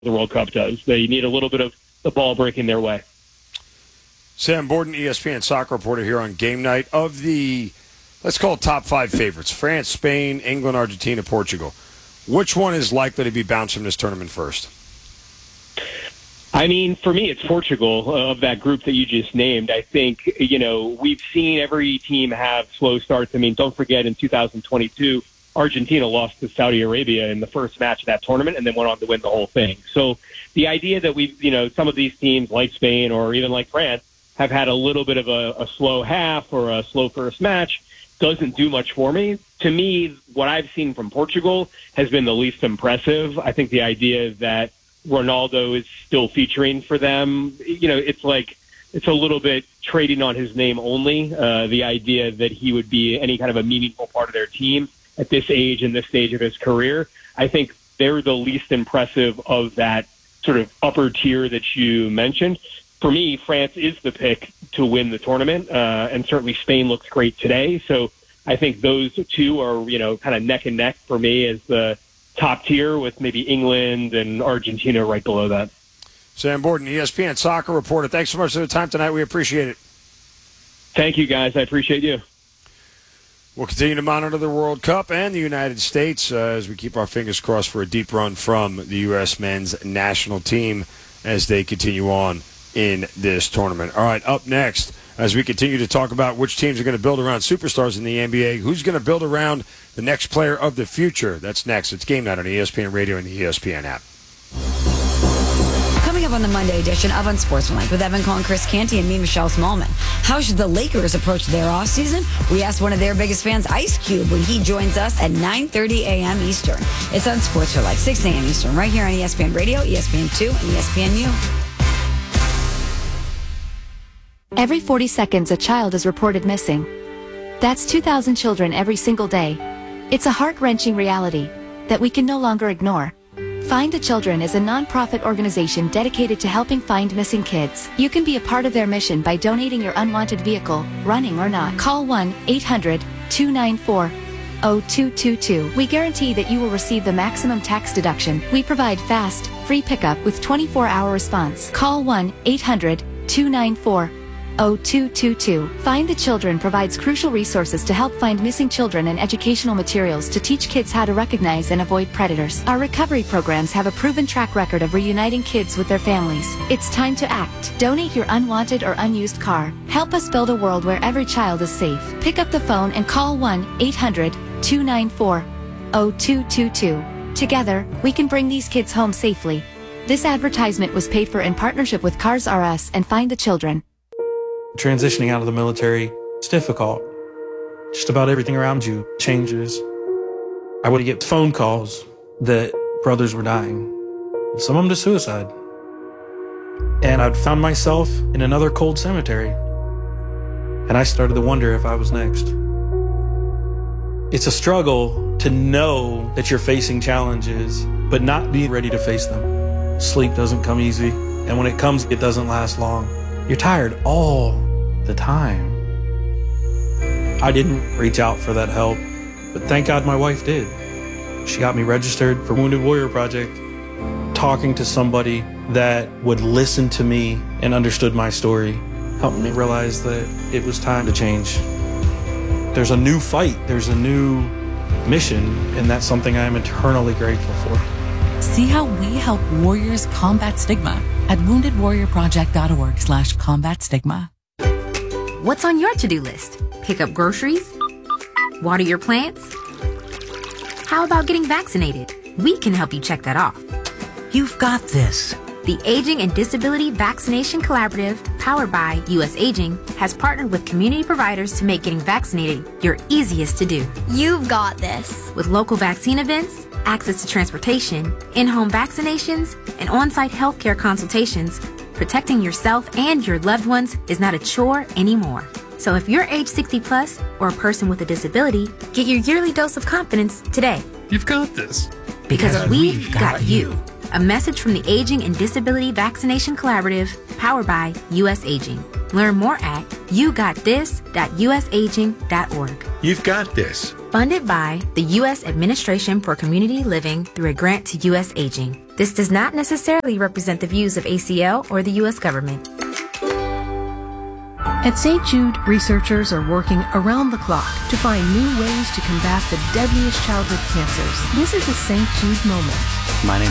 the World Cup does. They need a little bit of the ball breaking their way. Sam Borden, ESPN soccer reporter here on Game Night. Of the, let's call it top 5 favorites, France, Spain, England, Argentina, Portugal, which one is likely to be bounced from this tournament first? I mean, for me, it's Portugal of that group that you just named. I think, we've seen every team have slow starts. I mean, don't forget in 2022, Argentina lost to Saudi Arabia in the first match of that tournament and then went on to win the whole thing. So the idea that some of these teams like Spain or even like France have had a little bit of a slow half or a slow first match doesn't do much for me. To me, what I've seen from Portugal has been the least impressive. I think the idea that Ronaldo is still featuring for them, it's a little bit trading on his name only. The idea that he would be any kind of a meaningful part of their team at this age and this stage of his career, I think they're the least impressive of that sort of upper tier that you mentioned. For me, France is the pick to win the tournament, and certainly Spain looks great today. So I think those two are, kind of neck and neck for me as the top tier, with maybe England and Argentina right below that. Sam Borden, ESPN soccer reporter. Thanks so much for the time tonight. We appreciate it. Thank you, guys. I appreciate you. We'll continue to monitor the World Cup and the United States as we keep our fingers crossed for a deep run from the U.S. men's national team as they continue on in this tournament. All right, up next, as we continue to talk about which teams are going to build around superstars in the NBA, who's going to build around the next player of the future. That's next. It's Game Night on ESPN Radio and the ESPN app. Coming up on the Monday edition of Unsportsmanlike with Evan Cohen, Chris Canty, and me, Michelle Smallman. How should the Lakers approach their offseason? We asked one of their biggest fans, Ice Cube, when he joins us at 9:30 a.m. Eastern. It's Unsportsmanlike, 6 a.m. Eastern, right here on ESPN Radio, ESPN2, and ESPNU. Every 40 seconds, a child is reported missing. That's 2,000 children every single day. It's a heart-wrenching reality that we can no longer ignore. Find the Children is a non-profit organization dedicated to helping find missing kids. You can be a part of their mission by donating your unwanted vehicle, running or not. Call 1-800-294-0222. We guarantee that you will receive the maximum tax deduction. We provide fast, free pickup with 24-hour response. Call 1-800-294-0222. Find the Children provides crucial resources to help find missing children and educational materials to teach kids how to recognize and avoid predators. Our recovery programs have a proven track record of reuniting kids with their families. It's time to act. Donate your unwanted or unused car. Help us build a world where every child is safe. Pick up the phone and call 1-800-294-0222. Together, we can bring these kids home safely. This advertisement was paid for in partnership with Cars R Us and Find the Children. Transitioning out of the military, it's difficult. Just about everything around you changes. I would get phone calls that brothers were dying, some of them to suicide. And I'd found myself in another cold cemetery. And I started to wonder if I was next. It's a struggle to know that you're facing challenges, but not be ready to face them. Sleep doesn't come easy, and when it comes, it doesn't last long. You're tired all the time. I didn't reach out for that help, but thank God my wife did. She got me registered for Wounded Warrior Project. Talking to somebody that would listen to me and understood my story helped me realize that it was time to change. There's a new fight, there's a new mission, and that's something I am eternally grateful for. See how we help warriors combat stigma at woundedwarriorproject.org/combat stigma. What's on your to-do list? Pick up groceries? Water your plants? How about getting vaccinated? We can help you check that off. You've got this. The Aging and Disability Vaccination Collaborative, powered by U.S. Aging, has partnered with community providers to make getting vaccinated your easiest to do. You've got this. With local vaccine events, access to transportation, in-home vaccinations, and on-site healthcare consultations, protecting yourself and your loved ones is not a chore anymore. So if you're age 60 plus or a person with a disability, get your yearly dose of confidence today. You've got this. Because we've got you. A message from the Aging and Disability Vaccination Collaborative, powered by U.S. Aging. Learn more at yougotthis.usaging.org. You've got this. Funded by the U.S. Administration for Community Living through a grant to U.S. Aging. This does not necessarily represent the views of ACL or the U.S. government. At St. Jude, researchers are working around the clock to find new ways to combat the deadliest childhood cancers. This is a St. Jude moment. My name